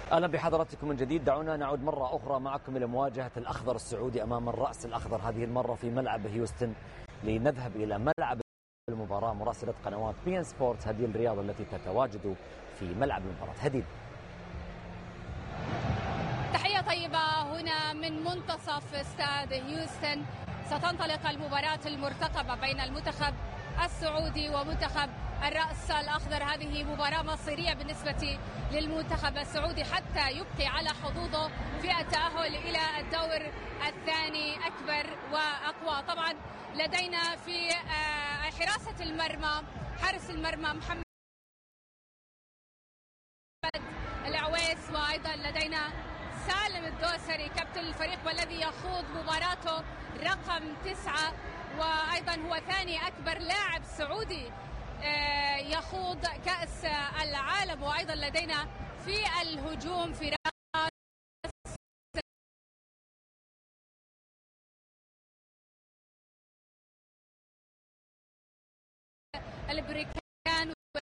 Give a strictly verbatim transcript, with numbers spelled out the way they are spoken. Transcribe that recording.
أهلا بحضراتكم من جديد. دعونا نعود مرة أخرى معكم إلى مواجهة الأخضر السعودي أمام الرأس الأخضر، هذه المرة في ملعب هيوستن. لنذهب إلى ملعب المباراة. مراسلة قنوات بي إن سبورت هديل الرياض التي تتواجد في ملعب المباراة. هديل. تحية طيبة هنا من منتصف استاد هيوستن. ستنطلق المباراة المرتقبة بين المنتخب السعودي ومنتخب الرأس الأخضر. هذه مباراة مصيرية بالنسبة للمنتخب السعودي حتى يبقي على حظوظه في التأهل إلى الدور الثاني أكبر وأقوى. طبعا لدينا في حراسة المرمى حارس المرمى محمد العويس، وأيضا لدينا سالم الدوسري كابتن الفريق والذي يخوض مباراته رقم تسعة، وأيضا هو ثاني أكبر لاعب سعودي يخوض كأس العالم. وأيضا لدينا في الهجوم في البريكان